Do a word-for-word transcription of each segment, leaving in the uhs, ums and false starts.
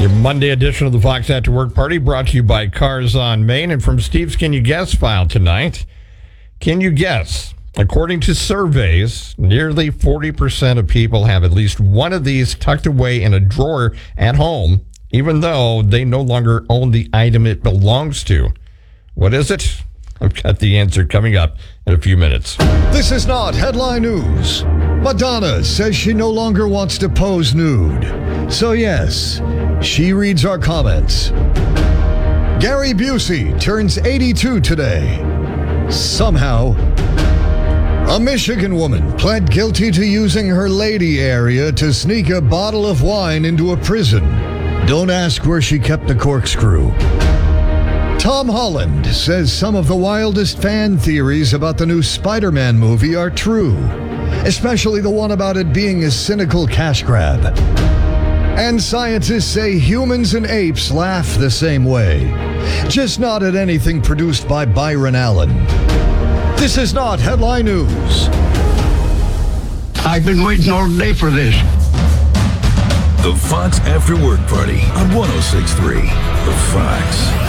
Your Monday edition of the Fox After Work Party brought to you by Cars on Main. And from Steve's Can You Guess file tonight, can you guess? According to surveys, nearly forty percent of people have at least one of these tucked away in a drawer at home, even though they no longer own the item it belongs to. What is it? I've got the answer coming up in a few minutes. This is not headline news. Madonna says she no longer wants to pose nude. So yes, she reads our comments. Gary Busey turns eighty-two today. Somehow, a Michigan woman pled guilty to using her lady area to sneak a bottle of wine into a prison. Don't ask where she kept the corkscrew. Tom Holland says some of the wildest fan theories about the new Spider-Man movie are true, especially the one about it being a cynical cash grab. And scientists say humans and apes laugh the same way, just not at anything produced by Byron Allen. This is not headline news. I've been waiting all day for this. The Fox After Work Party on one oh six point three The Fox.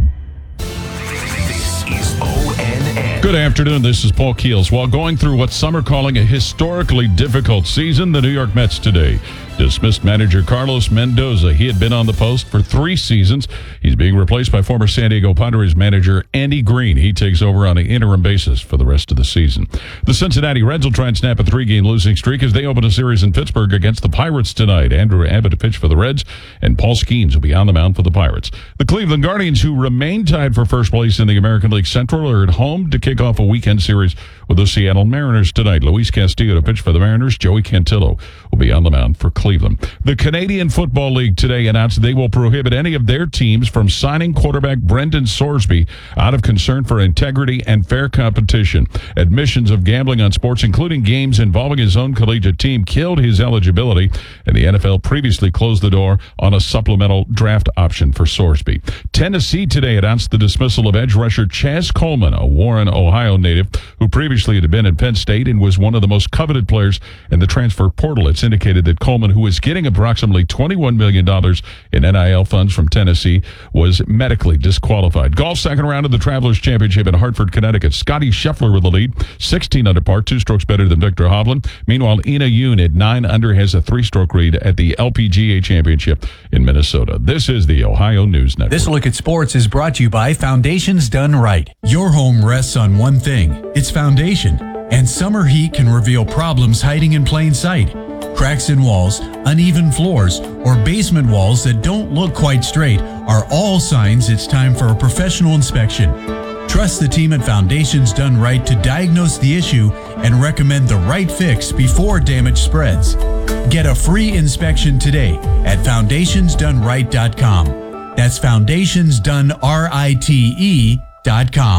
Good afternoon, this is Paul Keels. While going through what some are calling a historically difficult season, the New York Mets today dismissed manager Carlos Mendoza. He had been on the post for three seasons. He's being replaced by former San Diego Padres manager Andy Green. He takes over on an interim basis for the rest of the season. The Cincinnati Reds will try and snap a three-game losing streak as they open a series in Pittsburgh against the Pirates tonight. Andrew Abbott to pitch for the Reds, and Paul Skeens will be on the mound for the Pirates. The Cleveland Guardians, who remain tied for first place in the American League Central, are at home to kick off a weekend series with the Seattle Mariners tonight. Luis Castillo to pitch for the Mariners. Joey Cantillo will be on the mound for Cleveland. The Canadian Football League today announced they will prohibit any of their teams from signing quarterback Brendan Sorsby out of concern for integrity and fair competition. Admissions of gambling on sports, including games involving his own collegiate team, killed his eligibility, and the N F L previously closed the door on a supplemental draft option for Sorsby. Tennessee today announced the dismissal of edge rusher Chaz Coleman, a Warren, Ohio native who previously had been at Penn State and was one of the most coveted players in the transfer portal. It's indicated that Coleman, who is getting approximately twenty-one million dollars in N I L funds from Tennessee, was medically disqualified. Golf second round of the Travelers Championship in Hartford, Connecticut. Scotty Scheffler with the lead, sixteen under par, two strokes better than Victor Hovland. Meanwhile, Ina Yoon at nine under has a three-stroke lead at the L P G A Championship in Minnesota. This is the Ohio News Network. This Look at Sports is brought to you by Foundations Done Right. Your home rests on one thing, its foundation. And summer heat can reveal problems hiding in plain sight. Cracks in walls, uneven floors, or basement walls that don't look quite straight are all signs it's time for a professional inspection. Trust the team at Foundations Done Right to diagnose the issue and recommend the right fix before damage spreads. Get a free inspection today at foundations done right dot com. That's foundations done right dot com.